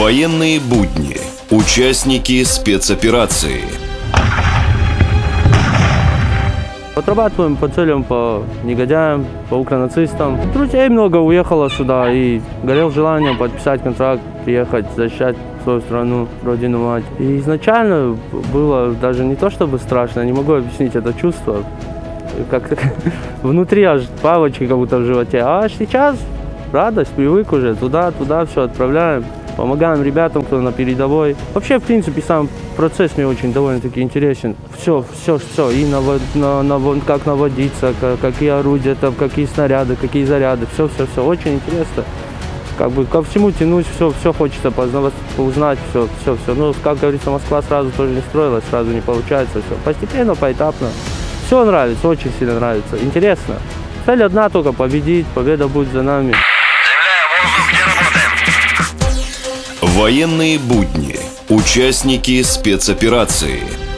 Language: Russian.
Военные будни. Участники спецоперации. Отрабатываем по целям, по негодяям, по укронацистам. Друзей много уехало сюда и горел желанием подписать контракт, приехать, защищать свою страну, родину мать. И изначально было даже не то чтобы страшно, не могу объяснить это чувство. Как-то внутри аж палочки как будто в животе. А сейчас радость, привык уже, туда все отправляем. Помогаем ребятам, кто на передовой. Вообще, в принципе, сам процесс мне очень довольно-таки интересен. Все. И как наводиться, какие орудия, там, какие снаряды, какие заряды. Все. Очень интересно. Как бы ко всему тянусь, все хочется познавать, узнать, все. Ну, как говорится, Москва сразу тоже не строилась, сразу не получается. Все. Постепенно, поэтапно. Все нравится, очень сильно нравится. Интересно. Цель одна только — победить. Победа будет за нами. Военные будни. Участники спецоперации.